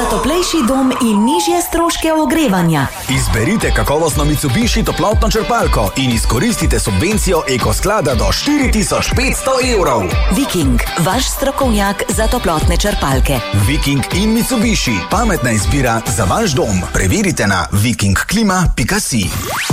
toplejši dom in nižje stroške ogrevanja. Izberite kakovostno Mitsubishi toplotno črpalko in izkoristite subvencijo Ekosklada do 4500 evrov. Viking, vaš strokovnjak za toplotne črpalke. Viking in Mitsubishi, pametna izbira za vaš dom. Preverite na vikingklima.si.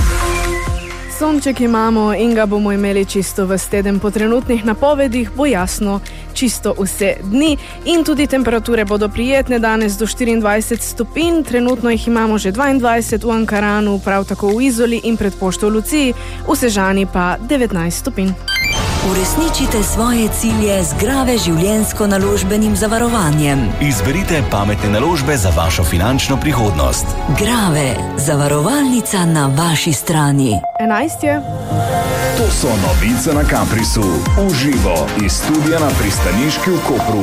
Sonček imamo in ga bomo imeli čisto ves teden. Po trenutnih napovedih bo jasno čisto vse dni in tudi temperature bodo prijetne, danes do 24 stopinj, trenutno jih imamo že 22 v Ankaranu, prav tako v Izoli in pred pošto v Luciji, v Sežani pa 19 stopinj. Uresničite svoje cilje z Grave življenjsko-naložbenim zavarovanjem. Izberite pametne naložbe za vašo finančno prihodnost. Grave, zavarovalnica na vaši strani. 11 je. To so novice na Caprisu. Uživo iz studia na Pristaniški v Kopru.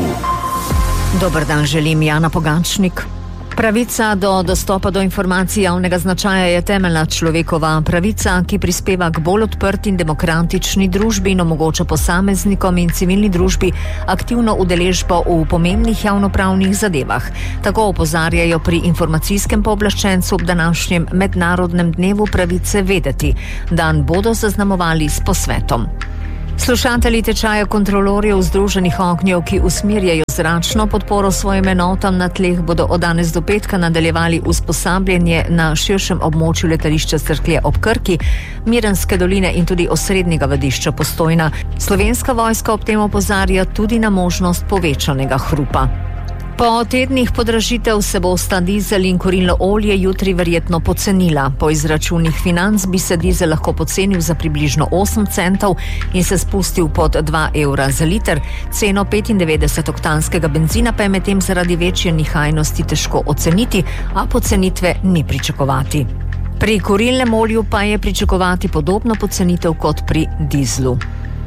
Dober dan, želim Jana Pogačnik. Pravica do dostopa do informacij javnega značaja je temeljna človekova pravica, ki prispeva k bolj odprti in demokratični družbi in omogoča posameznikom in civilni družbi aktivno udeležbo v pomembnih javnopravnih zadevah. Tako opozarjajo pri informacijskem pooblaščencu ob današnjem mednarodnem dnevu pravice vedeti. Dan bodo zaznamovali s posvetom. Slušatelji tečaja kontrolorjev Združenih ognjev, ki usmerjajo zračno podporo svojim enotam na tleh, bodo od danes do petka nadaljevali usposabljanje na širšem območju letališča Cerklje ob Krki, Mirenske doline in tudi osrednjega vadišča Postojna. Slovenska vojska ob tem opozarja tudi na možnost povečanega hrupa. Po tednih podražitev se bosta dizel in kurilno olje jutri verjetno pocenila. Po izračunih financ bi se dizel lahko pocenil za približno 8 centov in se spustil pod 2 evra za liter. Ceno 95-oktanskega benzina pa je medtem zaradi večje nihajnosti težko oceniti, a pocenitve ni pričakovati. Pri kurilnem olju pa je pričakovati podobno pocenitev kot pri dizlu.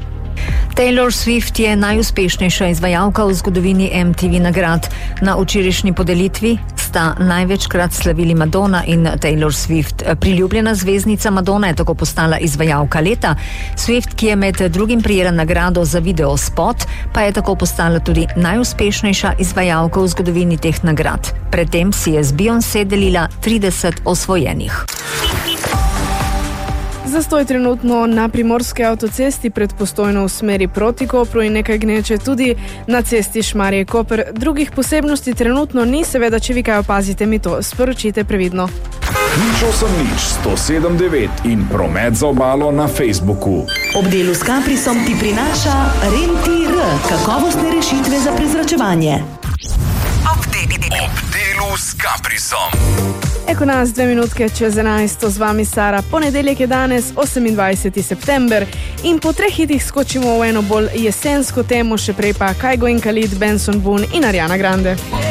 Taylor Swift je najuspešnejša izvajalka v zgodovini MTV nagrad. Na včerajšnji podelitvi sta največkrat slavili Madonna in Taylor Swift. Priljubljena zvezdnica Madonna je tako postala izvajalka leta. Swift, ki je med drugim prejela nagrado za video spot, pa je tako postala tudi najuspešnejša izvajalka v zgodovini teh nagrad. Predtem si je z Beyoncé delila 30 osvojenih. Zastoj trenutno na primorski avtocesti pred Postojno v smeri proti Kopru in nekaj gneče tudi na cesti Šmarje-Koper. Drugih posebnosti trenutno ni, seveda, če vi kaj opazite, mi to sporočite previdno. Nič 107.9 in promet za obalo na Facebooku. Ob delu s Caprisom ti prinaša RENTIR, kakovostne rešitve za prezračevanje. Ob delu s Caprisom. Eko nas 2 minutke čez 11, z vami Sara. Ponedeljek je danes, 28. september in po 3 hitih skočimo v eno bolj jesensko temo, še prej pa Kygo in Khalid, Benson Boone in Ariana Grande.